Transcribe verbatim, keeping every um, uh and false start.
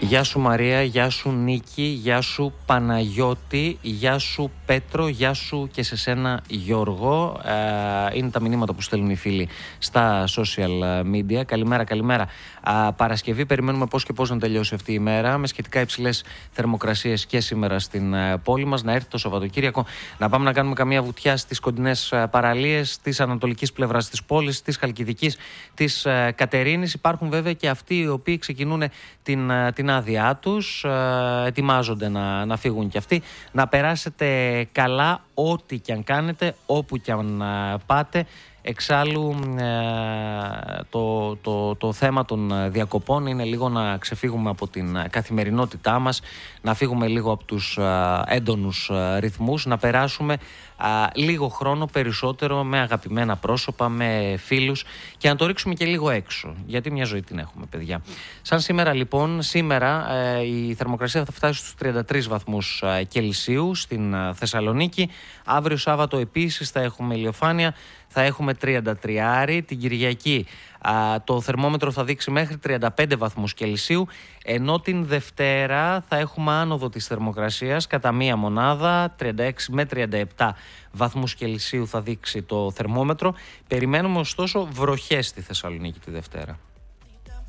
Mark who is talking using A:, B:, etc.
A: Γεια σου Μαρία, γεια σου Νίκη, γεια σου Παναγιώτη, γεια σου Πέτρο, γεια σου και σε σένα Γιώργο. Ε, είναι τα μηνύματα που στέλνουν οι φίλοι στα social media. Καλημέρα, καλημέρα. Ε, Παρασκευή, περιμένουμε πώς και πώς να τελειώσει αυτή η μέρα, με σχετικά υψηλές θερμοκρασίες και σήμερα στην ε, πόλη μας. Να έρθει το Σαββατοκύριακο, να πάμε να κάνουμε καμία βουτιά στις κοντινές ε, παραλίες της ανατολικής πλευράς της πόλης, της Χαλκιδικής, της ε, Κατερίνης. Υπάρχουν βέβαια και αυτοί οι οποίοι ξεκινούν την, ε, την άδειά τους, ε, ετοιμάζονται να, να φύγουν κι αυτοί. Να περάσετε καλά ό,τι κι αν κάνετε, όπου κι αν ε, πάτε. Εξάλλου ε, το, το, το θέμα των διακοπών είναι λίγο να ξεφύγουμε από την καθημερινότητά μας, να φύγουμε λίγο από τους ε, έντονους ε, ρυθμούς, να περάσουμε ε, λίγο χρόνο περισσότερο με αγαπημένα πρόσωπα, με φίλους και να το ρίξουμε και λίγο έξω, γιατί μια ζωή την έχουμε, παιδιά. Σαν σήμερα λοιπόν, σήμερα ε, η θερμοκρασία θα φτάσει στους τριάντα τρεις βαθμούς ε, Κελσίου στην ε, Θεσσαλονίκη. Αύριο Σάββατο επίσης θα έχουμε ηλιοφάνεια. Θα έχουμε τριάντα τρία, την Κυριακή α, το θερμόμετρο θα δείξει μέχρι τριάντα πέντε βαθμούς Κελσίου, ενώ την Δευτέρα θα έχουμε άνοδο της θερμοκρασίας κατά μία μονάδα, τριάντα έξι με τριάντα επτά βαθμούς Κελσίου θα δείξει το θερμόμετρο. Περιμένουμε ωστόσο βροχές στη Θεσσαλονίκη τη Δευτέρα.